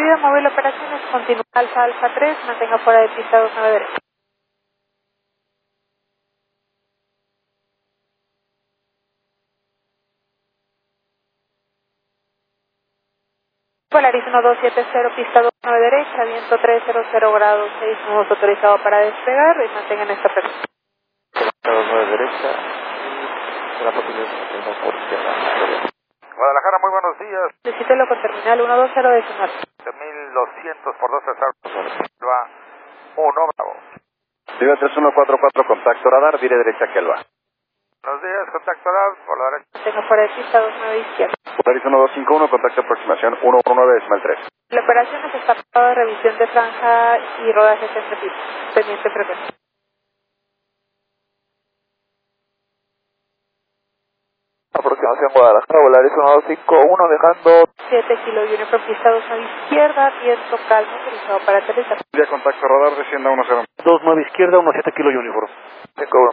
Vida Móvil Operaciones, continúa Alfa Alfa 3, mantenga fuera de pista 29 derecha. Polaris 1270, pista 29 derecha, viento 300 grados 6, nudos autorizado para despegar y mantengan esta frecuencia. 29 derecha, y la posibilidad de que por izquierda. Guadalajara, muy buenos días. Solicítelo con terminal 120 decimal. 1200 por 2 va 1 Bravo. Viva 3144, contacto radar, vire derecha Kelva. Buenos días, contacto radar por la derecha. Mantenga fuera de pista 29 izquierda. Polaris 1251, contacto aproximación 119 decimal 3. La operación está aprobada de revisión de franja y rodajes entre pistas, pendiente frecuencia. Aproximación Guadalajara, Polaris 1251, dejando 7 kilo Uniform pista 29 izquierda, viento calmo autorizado para aterrizar. Ya contacto radar, descienda 10. 29 izquierda, 17 kilo Uniform. 5-1.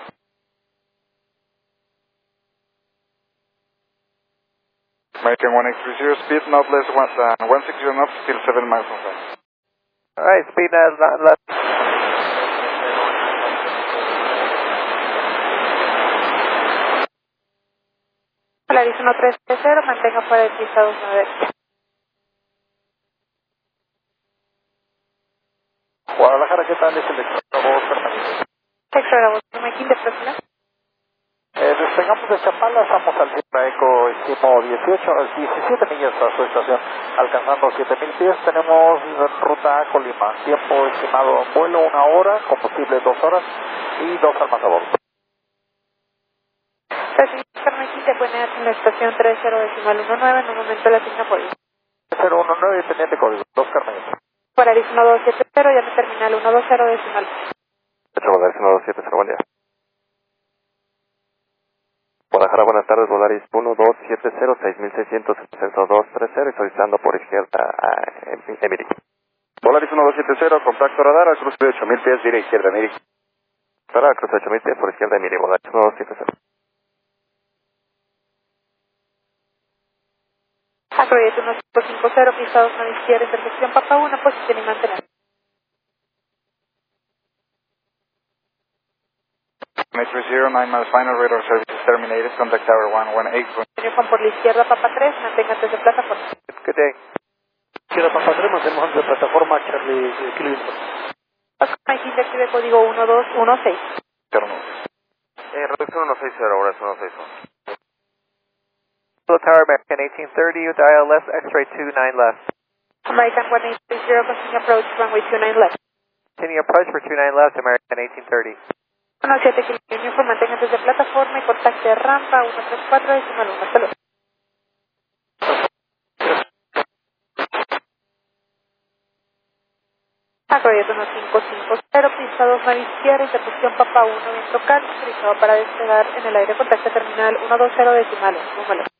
American 1830, speed not less than 160 knots, still 7 miles an hour. Alright, speed left. Polaris 1330, mantenga fuera de pista 29 derecha. Guadalajara, ¿qué tal es el extremo permanente? Texto Bravo, Mequín de próxima. Despegamos de Chapala, estamos al Sierra Eco, estimo 17 millas a su estación, alcanzando 7000 pies, tenemos ruta a Colima, tiempo estimado vuelo 1 hora, combustible 2 horas y 2 almas a bordo. Señor Mequín, se puede en la estación 30.19, en un momento la asigna por 019, teniente código, 2 Carmen. Polaris 1270, ya me terminal 120 decimal. Polaris 1270, buen día. Guadalajara, buenas tardes, Polaris 1270, 6600, ascenso 230, solicitando por izquierda a Emiri. Polaris 1270, contacto radar, al cruce de 8000 pies, vire izquierda, Emiri. Radar, cruce de 8000 pies, por izquierda, Emiri, Polaris 1270. Acroyete 1550, pista 29 izquierda, intersección Papa 1, posición y mantener. 830, 9 miles final radar services terminated, contact tower 118. Uniform por la izquierda Papa 3, mantenga antes de plataforma. Good day. Izquierda Papa 3, mantenemos antes de plataforma, Charlie Kilo. Oscar Mequín, active código 1216. Reducción 160, ahora es 161. Tower American 1830, dial left, X-ray 29 left. American 1830, continue approach, runway 29 left. Continue approach for 29 left, American 1830. 17 kilo Uniform, mantenga antes de plataforma y contacte rampa 134 decimal 1. Hasta luego. Acroyete 1550, pista 29 izquierda, intersección Papa 1, viento calmo, autorizado para despegar en el aire, contacte terminal 120 decimal 1.